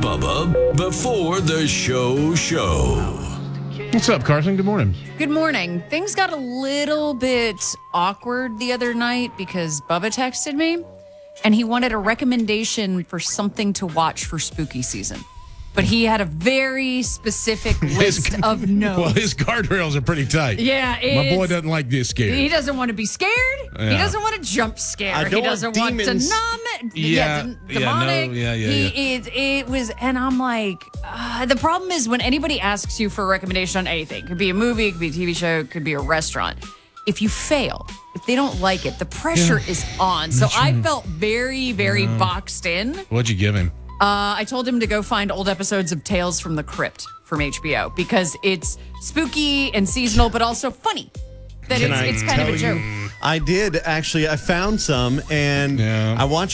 Bubba before the show. What's up, Carson? Good morning. Good morning. Things got a little bit awkward the other night because Bubba texted me and he wanted a recommendation for something to watch for spooky season. But he had a very specific list of no's. Well, his guardrails are pretty tight. Yeah, my boy doesn't like this scared. He doesn't want to be scared. Yeah. He doesn't want to jump scare. I He don't doesn't want want to demons. numb. no, Demonic. yeah. It was, and I'm like, the problem is when anybody asks you for a recommendation on anything, it could be a movie, it could be a TV show, it could be a restaurant. If you fail, if they don't like it, the pressure is on. So I felt very, very boxed in. What'd you give him? I told him to go find old episodes of Tales from the Crypt from HBO because it's spooky and seasonal, but also funny. That it's kind of a joke. I did actually. I found some, and Yeah. I want